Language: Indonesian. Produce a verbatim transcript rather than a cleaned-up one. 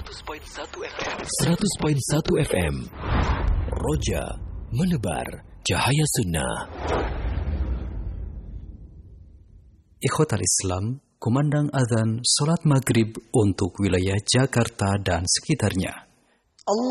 seratus koma satu F M. seratus koma satu F M. Roja menebar cahaya sunnah. Ikhwatal Islam, kumandang azan salat maghrib untuk wilayah Jakarta dan sekitarnya.